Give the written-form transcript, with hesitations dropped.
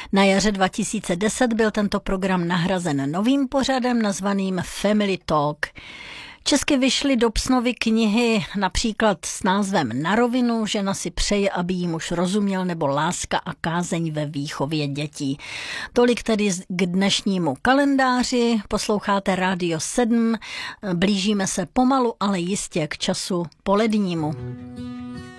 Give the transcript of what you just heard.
Na jaře 2010 byl tento program nahrazen novým pořadem nazvaným Family Talk. Česky vyšly do Psnovy knihy například s názvem Na rovinu, žena si přeje, aby jí muž rozuměl, nebo Láska a kázeň ve výchově dětí. Tolik tedy k dnešnímu kalendáři. Posloucháte Rádio 7, blížíme se pomalu, ale jistě k času polednímu.